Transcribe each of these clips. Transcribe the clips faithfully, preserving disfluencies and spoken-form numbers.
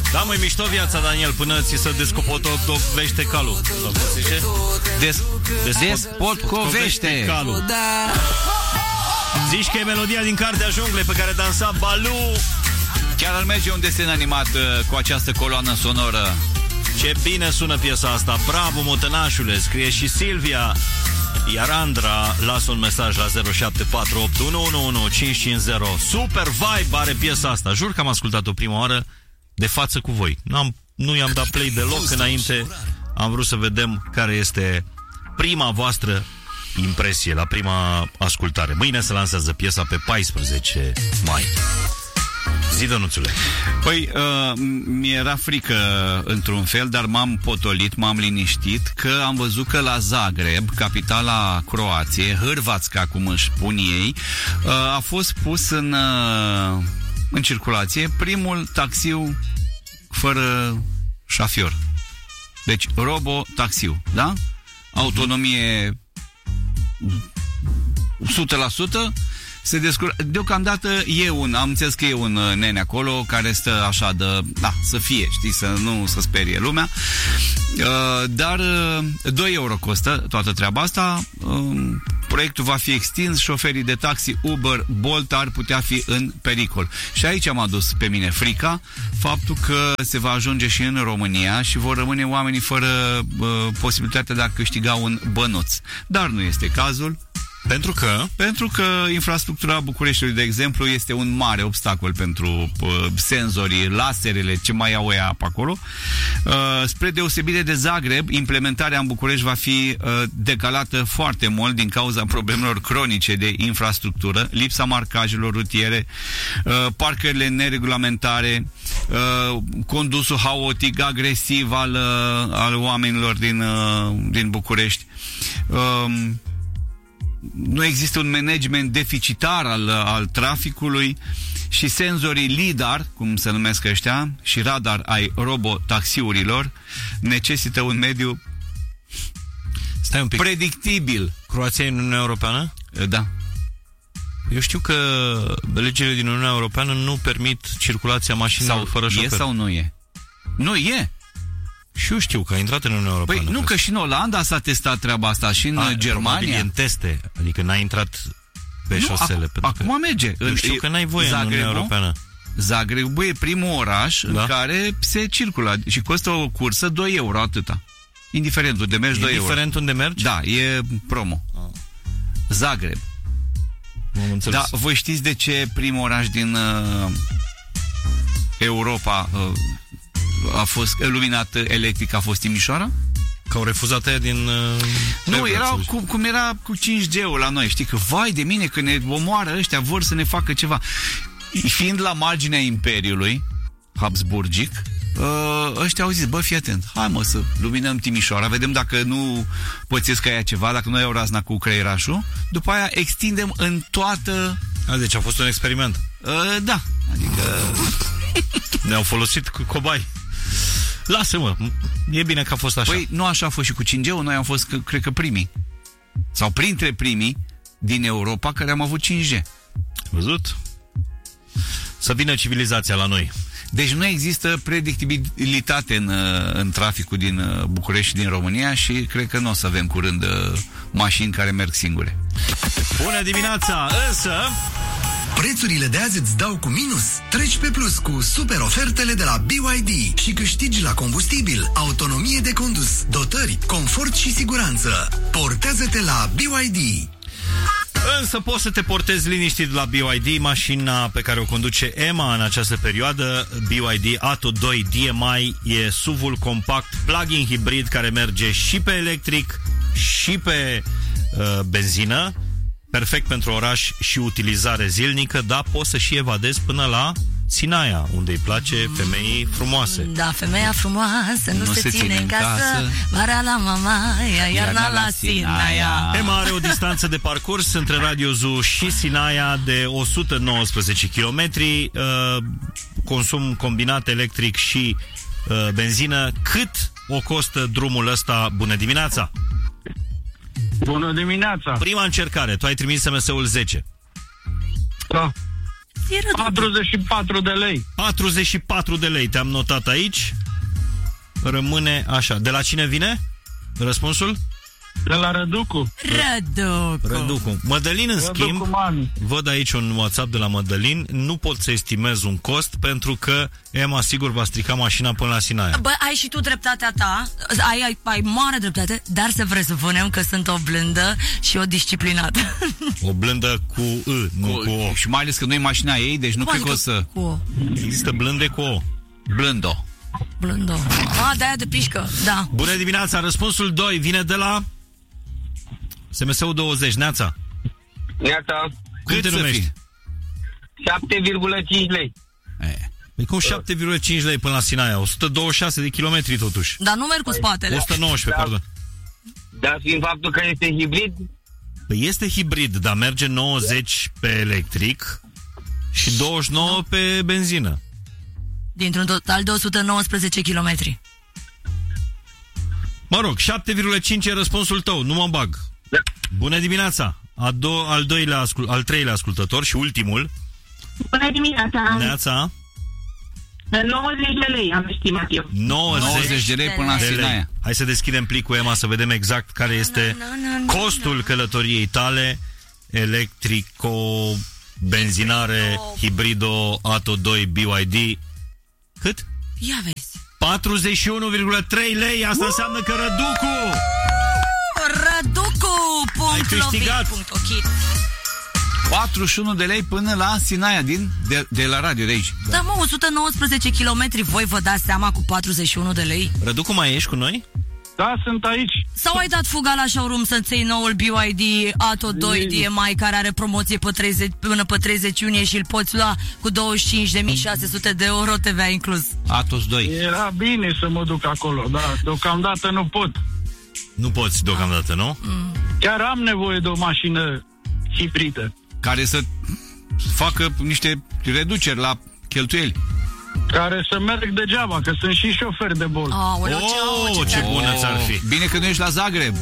Da, măi, mișto viața, Daniel, până ți se descopotovește calul. Des, Despotcovește calul. Zici că e melodia din Cartea Junglei pe care dansa Baloo. Chiar ar merge un desen animat uh, cu această coloană sonoră. Ce bine sună piesa asta. Bravo, motănașule, scrie și Silvia. Iar Andra lasă un mesaj la zero șapte patru opt unu unu unu cinci cinci zero. Super vibe are piesa asta. Jur că am ascultat-o prima oară de față cu voi. N-am, nu i-am dat play deloc înainte. Am vrut să vedem care este prima voastră impresie la prima ascultare. Mâine se lansează piesa pe paisprezece mai. Zi, Dănuțule. Păi, uh, mi-era frică într-un fel, dar m-am potolit, m-am liniștit că am văzut că la Zagreb, capitala Croației, Hârvatska, cum își spun ei, uh, a fost pus în, uh, în circulație primul taxiu fără șafior. Deci, robo-taxiu, da? Autonomie o sută la sută. Se descurcă. Deocamdată e un, am înțeles că e un nene acolo care stă așa de, da, să fie, știi, să nu să sperie lumea. Uh, dar uh, doi euro costă toată treaba asta. Uh, proiectul va fi extins, șoferii de taxi, Uber, Bolt ar putea fi în pericol. Și aici am adus pe mine frica, faptul că se va ajunge și în România și vor rămâne oamenii fără uh, posibilitatea de a câștiga un bănuț. Dar nu este cazul. Pentru că? Pentru că infrastructura Bucureștiului, de exemplu, este un mare obstacol pentru uh, senzorii, laserele, ce mai au ea pe acolo. Uh, spre deosebire de Zagreb, implementarea în București va fi uh, decalată foarte mult din cauza problemelor cronice de infrastructură, lipsa marcajelor rutiere, uh, parcările neregulamentare, uh, condusul haotic, agresiv al, uh, al oamenilor din, uh, din București. Uh, Nu există un management deficitar al, al traficului și senzorii lidar, cum se numesc ăștia, și radar ai robotaxiurilor necesită un mediu Stai un pic. predictibil. Croația e în Uniunea Europeană? Da. Eu știu că legile din Uniunea Europeană nu permit circulația mașinilor Sau fără șofer. e sau nu e? Nu e. Și eu știu că a intrat în Uniunea Europeană. Păi nu, că și în Olanda s-a testat treaba asta și în a, Germania. în teste, adică n-a intrat pe nu, șosele. Ac- acum că... merge. Eu știu că n-ai voie Zagrebul, în Uniunea Europeană. Zagrebul e primul oraș da? în care se circulă și costă o cursă doi euro, atâta. Indiferent unde mergi, doi euro. Indiferent unde mergi? Da, e promo. Ah. Zagreb. Da, voi știți de ce primul oraș din uh, Europa uh, a fost iluminat electric, a fost Timișoara? Că au refuzat aia din... Uh, nu, era cum, cum era cu cinci G-ul la noi. Știi că, vai de mine, că ne omoară ăștia, vor să ne facă ceva. Fiind la marginea Imperiului Habsburgic, uh, ăștia au zis, bă, fii atent, hai mă să luminăm Timișoara, vedem dacă nu pățesc aia ceva, dacă nu ai o razna cu creierașul, după aia extindem în toată... A, deci a fost un experiment. Uh, da, adică... Ne-au folosit cu cobai. Lasă-mă, e bine că a fost așa. Păi nu așa a fost și cu cinci G-ul, noi am fost, că, cred că primii. Sau printre primii din Europa care am avut cinci G. Văzut? Să vină civilizația la noi. Deci nu există predictibilitate în, în traficul din București și din România și cred că nu o să avem curând mașini care merg singure. Bună dimineața! Însă... Prețurile de azi îți dau cu minus. Treci pe plus cu super ofertele de la B Y D și câștigi la combustibil, autonomie de condus, dotări, confort și siguranță. Portează-te la B Y D. Însă poți să te portezi liniștit la B Y D. Mașina pe care o conduce Emma în această perioadă, B Y D Atto doi D M I, e S U V-ul compact plug-in hibrid care merge și pe electric și pe uh, benzină. Perfect pentru oraș și utilizare zilnică, dar poți să și evadezi până la Sinaia, unde îi place femeii frumoase. Da, femeia frumoasă nu, nu se, se ține în casă, casă. Vara la Mamaia, iarna la Sinaia. Emma are o distanță de parcurs între Radio Zoo și Sinaia de o sută nouăsprezece kilometri, uh, consum combinat electric și uh, benzină. Cât o costă drumul ăsta? Bună dimineața! Bună dimineața! Prima încercare, tu ai trimis S M S-ul zece. Da. patruzeci și patru de lei. patruzeci și patru de lei, te-am notat aici. Rămâne așa. De la cine vine răspunsul? De la Răducu. Răducu. Răducu. Mădălin, în Răducu, schimb, mami. văd aici un WhatsApp de la Mădălin. Nu pot să estimez un cost pentru că Emma sigur va strica mașina până la Sinaia. Bă, ai și tu dreptatea ta, ai, ai, ai mare dreptate, dar să presupunem că sunt o blândă și o disciplinată. O blândă cu I, nu cu, cu O. Și mai ales că nu e mașina ei, deci nu Cum cred că o adică să... cu O? Există blânde cu O. Blândo. Blândă. A, de-aia de pișcă, da. Bună dimineața, răspunsul doi vine de la S M S-ul douăzeci, Neața. Neața. Cum Cât te să numești? fii? șapte virgulă cinci lei. E. Păi cum șapte virgulă cinci lei până la Sinaia? o sută douăzeci și șase de kilometri totuși. Dar nu merg cu spatele. o sută nouăsprezece, Da. pardon. Dar fiind faptul că este hibrid, Păi este hibrid, dar merge nouăzeci pe electric și douăzeci și nouă pe benzină. Dintr-un total de o sută nouăsprezece kilometri. Mă rog, șapte virgulă cinci e răspunsul tău, nu mă bag. Da. Bună dimineața! A do- al, doilea ascul- al treilea ascultător și ultimul. Bună dimineața! Neața. nouăzeci de lei am estimat eu. nouăzeci, nouăzit de lei până la de lei. Sinaia. Hai să deschidem plicul, Emma, să vedem exact care este na, na, na, costul călătoriei tale. Electrico, benzinare, hibrido, Atto doi, B Y D. Cât? Ia vezi. patruzeci și unu virgulă trei lei. Asta înseamnă că Răducu Răducu! Ai Punct câștigat. lovit, punct ochit. patruzeci și unu de lei până la Sinaia din, de, de la radio de aici. Da, mă, o sută nouăsprezece kilometri. Voi vă dați seama cu patruzeci și unu de lei? Răducu, mai ești cu noi? da, sunt aici. Sau ai dat fuga la showroom să-ți iei noul B Y D Atto doi D M I care are promoție pe treizeci, până pe treizeci iunie și îl poți lua cu douăzeci și cinci de mii șase sute de euro T V A inclus. Atos doi. Era bine să mă duc acolo, da, deocamdată nu pot. Nu poți deocamdată, nu? Chiar am nevoie de o mașină hibridă, Care să facă niște reduceri la cheltuieli. care să merg degeaba, că sunt și șofer de bol. Aoleu, ce, Oh, oh, ce, ce ce bună ți-ar fi. Bine că nu ești la Zagreb.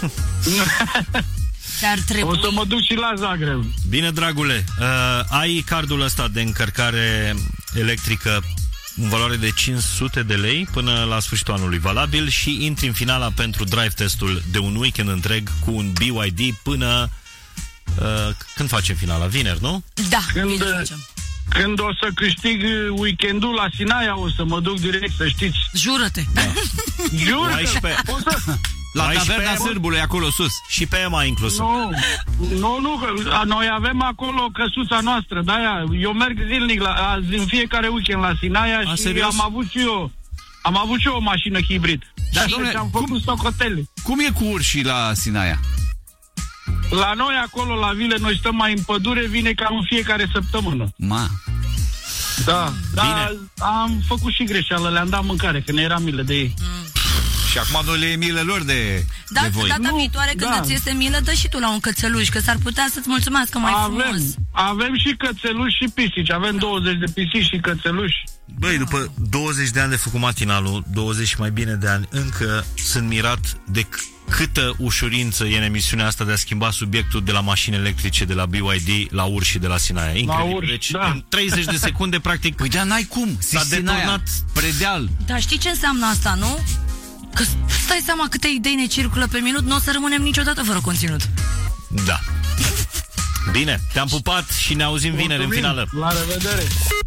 te-ar O trebui. să mă duc și la Zagreb. Bine, dragule, uh, ai cardul ăsta de încărcare electrică în valoare de cinci sute de lei până la sfârșitul anului valabil și intri în finala pentru drive testul de un weekend întreg cu un B Y D până... Uh, când facem finala? Vineri, nu? Da, Când, bine facem. când o să câștig weekendul la Sinaia, o să mă duc direct, să știți. Jură-te. Jur Ai și că pe, o să... La Ai și taverna pe- Sârbului, acolo sus. și pe Emma inclusă. Nu, nu, nu, că noi avem acolo căsuța noastră, de-aia eu merg zilnic, la, azi, în fiecare weekend la Sinaia A, și serios? am avut și eu, am avut și eu o mașină hibrid. Dar, Și domnule, am cum- făcut socotele. Cum e cu urșii la Sinaia? La noi acolo, la vile, noi stăm mai în pădure, vine cam în fiecare săptămână. Ma. Da, dar am făcut și greșeală, le-am dat mâncare, că ne era milă de ei. Și acum nu le e milă lor de, Da, de voi. data Nu, viitoare când da. îți este milă, dă și tu la un cățeluș, că s-ar putea să-ți mulțumească mai frumos. Avem, avem și cățeluși și pisici, avem douăzeci de pisici și cățeluși. Băi, după douăzeci de ani de făcut matinalul, douăzeci și mai bine de ani, încă sunt mirat de c- câtă ușurință e în emisiunea asta de a schimba subiectul de la mașini electrice, de la B Y D, la urși de la Sinaia. Incredibil. urși, deci, da. în treizeci de secunde, practic, Păi da, n-ai cum. S-a Sinaia, deturnat. predeal. Dar știi ce înseamnă asta, nu? Că stai seama câte idei ne circulă pe minut, nu o să rămânem niciodată fără conținut. da. Bine, te-am pupat și ne auzim vineri în Mulțumim. finală. La revedere!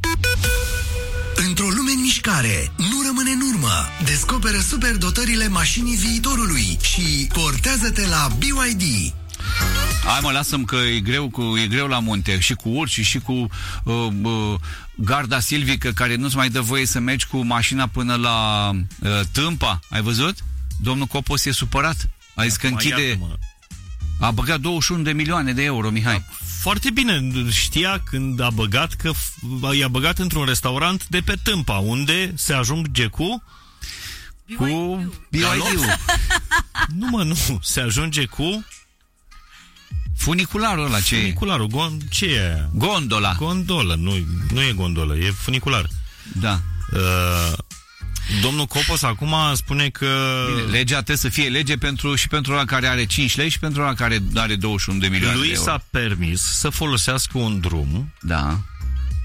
Într-o lume în mișcare, nu rămâne în urmă. Descoperă superdotările mașinii viitorului și portează-te la B Y D. Hai mă, lasă-mi că e greu, cu, e greu la munte. Și cu urși, și cu uh, uh, garda silvică, care nu-ți mai dă voie să mergi cu mașina până la uh, Tâmpa. Ai văzut? Domnul Copos e supărat. A zis că închide... Iartă-mă. A băgat douăzeci și unu de milioane de euro, Mihai. Foarte bine, știa când a băgat că f- i-a băgat într-un restaurant de pe Tâmpa, unde se ajunge cu... Cu B Y D-ul. Nu mă, nu, se ajunge cu Funicularul ăla, ce e? funicularul. Gon- ce e aia? Gondola. Gondolă, nu, nu e gondolă, e funicular. Da. Uh, domnul Copos acum spune că Bine, legea trebuie să fie lege pentru, și pentru ăla care are cinci lei și pentru ăla care are douăzeci și unu de milioane de lui euro. s-a permis să folosească un drum Da.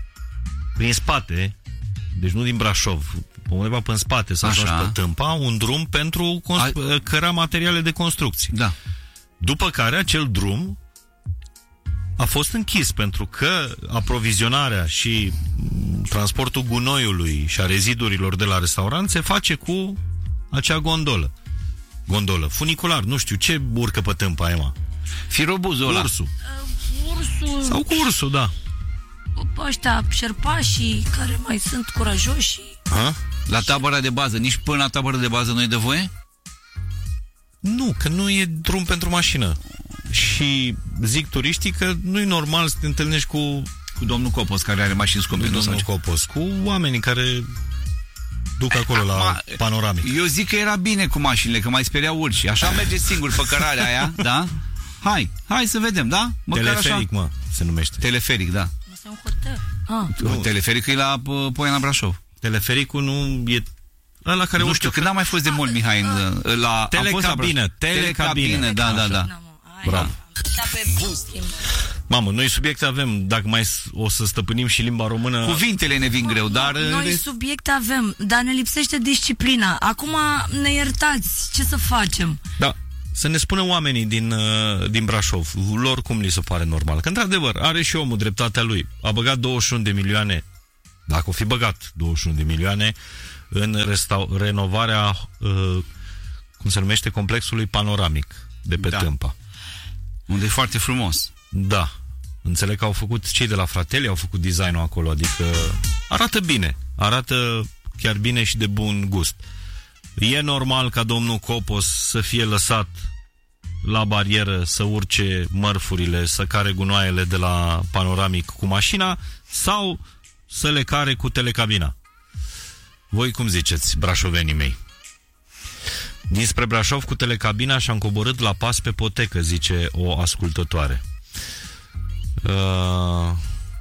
prin spate, deci nu din Brașov, undeva pe în spate, să ajungi pe Tâmpa, un drum pentru constru- A... căra materiale de construcții. Da. După care acel drum a fost închis pentru că aprovizionarea și transportul gunoiului și a rezidurilor de la restaurant se face cu acea gondolă. Gondolă, funicular, nu știu, ce urcă pe Tâmpa, Ema? Firobuzul ăla. Ursul. Uh, ursul. Sau cu ursul, da. Ăștia șerpașii care mai sunt curajoși. Ha? La tabăra de bază, nici până la tabăra de bază nu e de voie? Nu, că nu e drum pentru mașină. Și zic turiștii că nu e normal să te întâlnești cu... Cu domnul Copos, care are mașini scumpe. Cu domnul Copos, cu oamenii care duc acolo la Ma, panoramic. Eu zic că era bine cu mașinile, că mai speriau urși. Așa merge singur pe cărarea aia, da? Hai, hai să vedem, da? Măcar teleferic, așa. mă, se numește. Teleferic, da. Asta e un hotel. Ah. Nu. Telefericul e la Poiana Brașov. Telefericul nu e... Ăla care nu știu, când n-a mai fost de mult, Mihai, în, la... Telecabină, telecabină, da, da, da. Bravo. Mamă, noi subiecte avem, dacă mai o să stăpânim și limba română... Cuvintele ne vin greu, dar... Noi subiecte avem, dar ne lipsește disciplina. Acum ne iertați, ce să facem? Da, să ne spună oamenii din, din Brașov, lor cum li se pare normal. Că, într-adevăr, are și omul dreptatea lui. A băgat douăzeci și unu de milioane, dacă o fi băgat douăzeci și unu de milioane, în restau- renovarea, uh, cum se numește, complexului panoramic de pe da. Tâmpa. Unde e foarte frumos. Da. Înțeleg că au făcut cei de la Fratelli, au făcut designul acolo, adică arată bine, arată chiar bine și de bun gust. E normal ca domnul Copos să fie lăsat la barieră, să urce mărfurile, să care gunoaiele de la panoramic cu mașina sau să le care cu telecabina? Voi cum ziceți, brașovenii mei? Dinspre Brașov cu telecabina și-am coborât la pas pe potecă, zice o ascultătoare. Uh,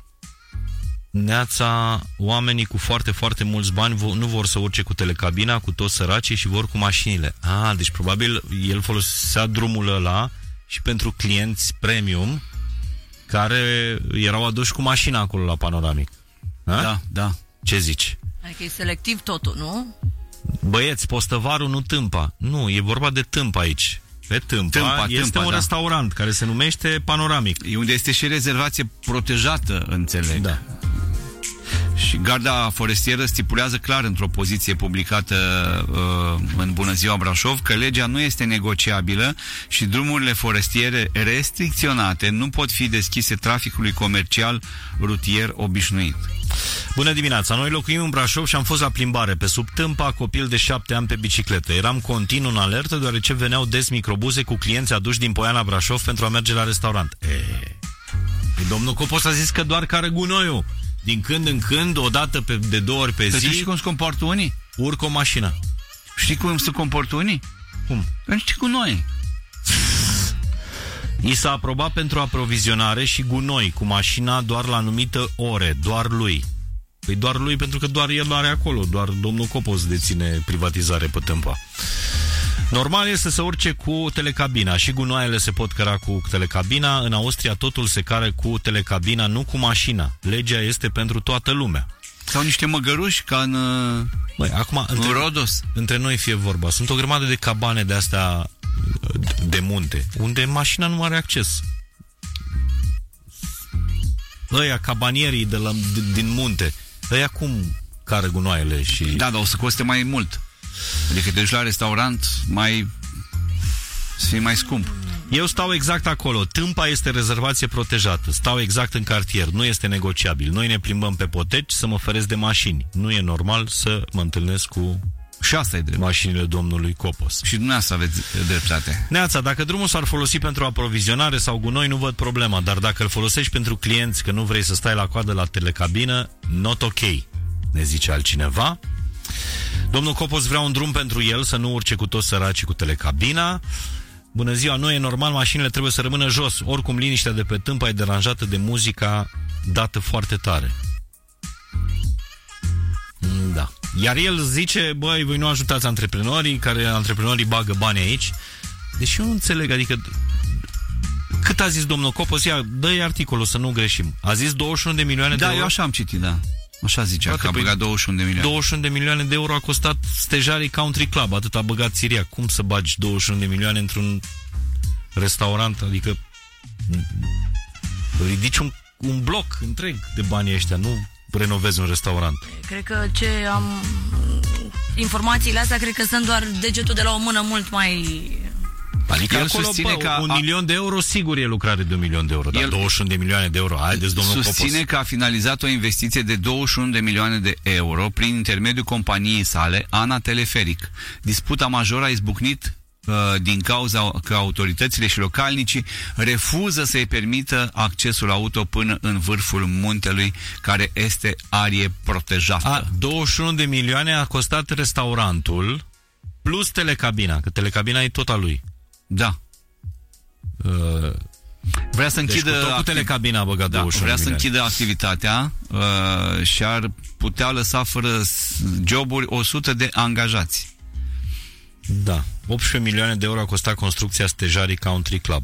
Neața, oamenii cu foarte, foarte mulți bani nu vor să urce cu telecabina, cu toți săracii și vor cu mașinile. Ah, deci probabil el folosea drumul ăla și pentru clienți premium care erau aduși cu mașina acolo la panoramic. Ha? Da, da. Ce zici? Adică e selectiv totul, nu? Băieți, Postăvarul, nu Tâmpa. Nu, e vorba de Tâmpa aici. Pe Tâmpa, Tâmpa este Tâmpa, un da. restaurant care se numește Panoramic. E unde este și rezervație protejată, înțeleg. Da. Și garda forestieră stipulează clar într-o poziție publicată uh, în Bună Ziua Brașov că legea nu este negociabilă și drumurile forestiere restricționate nu pot fi deschise traficului comercial rutier obișnuit. Bună dimineața, noi locuim în Brașov și am fost la plimbare pe sub Tâmpa, copil de șapte ani pe bicicletă. Eram continuu în alertă deoarece veneau des microbuze cu clienți aduși din Poiana Brașov pentru a merge la restaurant. E, domnul Copos a zis că doar care gunoiul. Din când în când, o dată pe, de două ori pe zi... Știi cum se comportă unii? Urcă o mașină. Știi cum se comportă unii? Cum? Știi cu noi. I s-a aprobat pentru aprovizionare și gunoi cu mașina doar la anumită ore, doar lui. Păi doar lui pentru că doar el are acolo, doar domnul Copos deține privatizare pe Tâmpa. Normal este să se urce cu telecabina și gunoaiele se pot căra cu telecabina. În Austria totul se care cu telecabina, nu cu mașina. Legea este pentru toată lumea. Sau niște măgăruși ca în, Băi, acum, în între, Rodos. Între noi fie vorba. Sunt o grămadă de cabane de astea de munte, unde mașina nu are acces. Ăia cabanierii de la, din munte, ăia cum cară gunoaiele și... Da, dar o să coste mai mult. Adică te duci la restaurant, mai... să fie mai scump. Eu stau exact acolo. Tâmpa este rezervație protejată. Stau exact în cartier. Nu este negociabil. Noi ne plimbăm pe poteci să mă feresc de mașini. Nu e normal să mă întâlnesc cu... Și asta e drept. Mașinile domnului Copos. Și dumneavoastră aveți dreptate. Neața, dacă drumul s-ar folosi pentru aprovizionare sau gunoi, nu văd problema. Dar dacă îl folosești pentru clienți, că nu vrei să stai la coadă la telecabină, not ok, ne zice altcineva. Domnul Copos vrea un drum pentru el, să nu urce cu toți săracii cu telecabina. Bună ziua, nu e normal, mașinile trebuie să rămână jos. Oricum, liniștea de pe Tâmpa e deranjată de muzica dată foarte tare. Da. Iar el zice, băi, voi nu ajutați antreprenorii, care antreprenorii bagă bani aici. Deși eu nu înțeleg, adică cât a zis domnul Copos? Ia, dă-i articolul să nu greșim. A zis douăzeci și unu de milioane da, de euro. Da, eu așa am citit, da. Așa zicea, Frate, că a păi băgat douăzeci și unu de milioane. douăzeci și unu de milioane de euro a costat stejarii Country Club, atât a băgat Siria. Cum să bagi douăzeci și unu de milioane într-un restaurant? Adică ridici un, un bloc întreg de banii ăștia, nu renovezi un restaurant. Cred că ce am... Informațiile astea cred că sunt doar degetul de la o mână mult mai... Adică el acolo, susține bă, că un a... milion de euro sigur e lucrare de un milion de euro, dar el... douăzeci și unu de milioane de euro, haideți, domnul susține Popos. că a finalizat o investiție de douăzeci și unu de milioane de euro prin intermediul companiei sale, Ana Teleferic. Disputa majoră a izbucnit uh, din cauza că autoritățile și localnicii refuză să-i permită accesul auto până în vârful muntelui, care este arie protejată. A, douăzeci și unu de milioane a costat restaurantul plus telecabina, că telecabina e tot a lui. Da. Uh, Vrea să deci închidă cu tot cu telecabina a băgat da, douăzeci și unu vrea de să milioane. închidă activitatea uh, și ar putea lăsa fără joburi o sută de angajați. Da. optsprezece milioane de euro a costat construcția stejarii Country Club.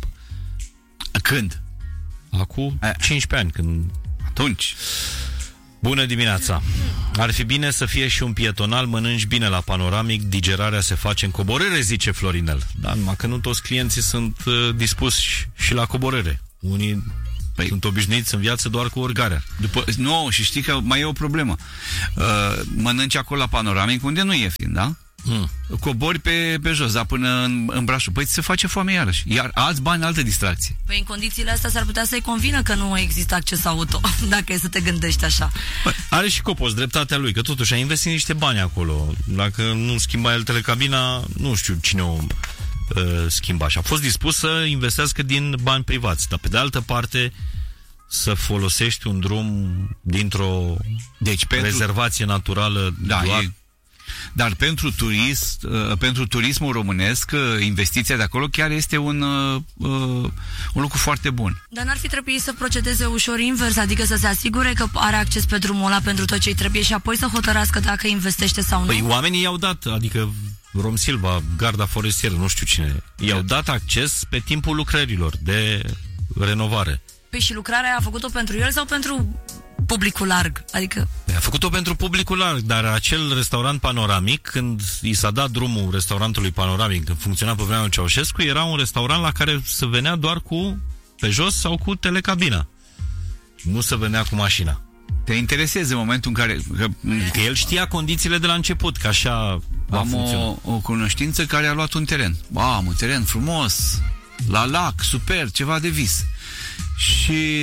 Când? Acum A. cincisprezece ani, când... Atunci. Bună dimineața! Ar fi bine să fie și un pietonal, mănânci bine la Panoramic, digerarea se face în coborâre, zice Florinel. Da, numai că nu toți clienții sunt uh, dispuși și, și la coborâre. Unii păi, sunt obișnuiți în viață doar cu urgarea. După, nu, și știi că mai e o problemă. Uh, mănânci acolo la Panoramic, unde nu e ieftin, da? Hmm. Cobori pe, pe jos, da, până în, în Brașov. Păi ți se face foame iarăși. Iar alți bani, altă distracție. Păi în condițiile astea s-ar putea să-i convină că nu există acces auto, dacă e să te gândești așa. Bă, are și Copos dreptatea lui, că totuși a investit niște bani acolo. Dacă nu schimba el telecabina, nu știu cine o uh, schimba. Și a fost dispus să investească din bani privați. Dar pe de altă parte să folosești un drum dintr-o deci, pentru... rezervație naturală, da, doar... e... Dar pentru turist, uh, pentru turismul românesc, uh, investiția de acolo chiar este un, uh, uh, un lucru foarte bun. Dar n-ar fi trebuit să procedeze ușor invers, adică să se asigure că are acces pe drumul ăla pentru tot ce îi trebuie și apoi să hotărască dacă investește sau nu? Păi oamenii i-au dat, adică Rom Silva, garda forestieră, nu știu cine, i-au dat acces pe timpul lucrărilor de renovare. Păi și lucrarea a făcut-o pentru el sau pentru publicul larg? Adică... A făcut-o pentru publicul larg, dar acel restaurant Panoramic, când i s-a dat drumul restaurantului Panoramic, când funcționa pe vremea lui Ceaușescu, era un restaurant la care se venea doar cu pe jos sau cu telecabina. Nu se venea cu mașina. Te interesezi în momentul în care... Că, că el știa condițiile de la început, că așa va am funcționa. o, o cunoștință care a luat un teren. Ba, am un teren frumos, la lac, super, ceva de vis. Și...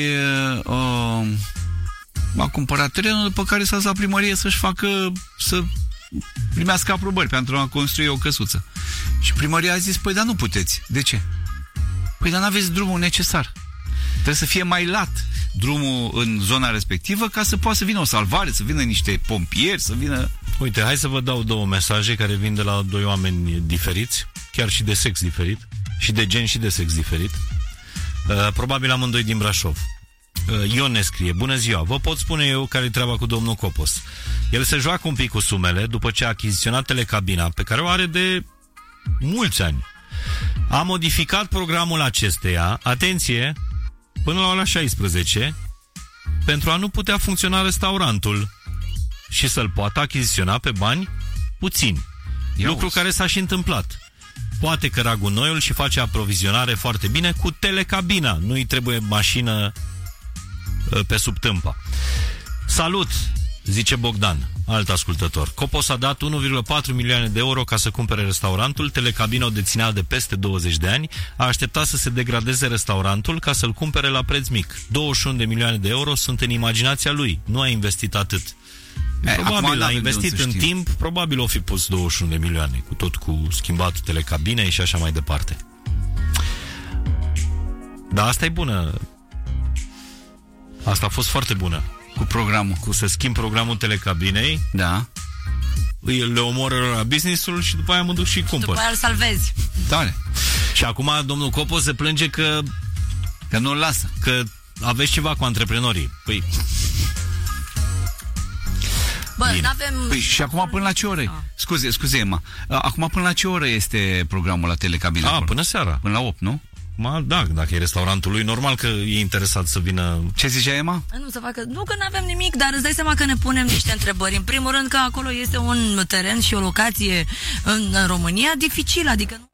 Uh, a cumpărat terenul, după care s-a dus la primărie să-și facă, să primească aprobări pentru a construi o căsuță. Și primăria a zis, păi dar nu puteți. De ce? Păi dar n-aveți drumul necesar. Trebuie să fie mai lat drumul în zona respectivă ca să poată să vină o salvare, să vină niște pompieri, să vină... Uite, hai să vă dau două mesaje care vin de la doi oameni diferiți, chiar și de sex diferit, și de gen și de sex diferit. Uh, probabil amândoi din Brașov. Ion ne scrie, bună ziua, vă pot spune eu care-i treaba cu domnul Copos. El se joacă un pic cu sumele după ce a achiziționat telecabina, pe care o are de mulți ani. A modificat programul acesteia, atenție, până la ora șaisprezece, pentru a nu putea funcționa restaurantul și să-l poată achiziționa pe bani puțini. Ia Lucru uzi. care s-a și întâmplat. Poate că Ragunoiul și face aprovizionare foarte bine cu telecabina. Nu-i trebuie mașină pe sub tâmpa. Salut, zice Bogdan, alt ascultător. Copos a dat unu virgulă patru milioane de euro ca să cumpere restaurantul, telecabina o deținea de peste douăzeci de ani, a așteptat să se degradeze restaurantul ca să-l cumpere la preț mic. douăzeci și unu de milioane de euro sunt în imaginația lui, nu a investit atât. E, Probabil a investit în timp, probabil o fi pus douăzeci și unu de milioane, cu tot cu schimbatul telecabinei și așa mai departe. Dar asta e bună. Asta a fost foarte bună. Cu programul. Cu să schimb programul telecabinei, da. le omoră la business-ul și după aia mă duc și cumpăr. După aia îl salvezi. Tare. Și acum domnul Copos se plânge că Că nu-l lasă. Că aveți ceva cu antreprenorii. Păi... Bă, Bine. n-avem... Păi și acum până la ce oră? Ah. Scuze, scuze, Emma. Acum până la ce oră este programul la telecabina? A, acolo? până seara. Până la opt, nu? Ma, da, dacă e restaurantul lui, normal că e interesat să vină... Ce zicea Emma? Nu să facă, nu că nu avem nimic, dar îți dai seama că ne punem niște întrebări. În primul rând că acolo este un teren și o locație în, în România dificil, adică...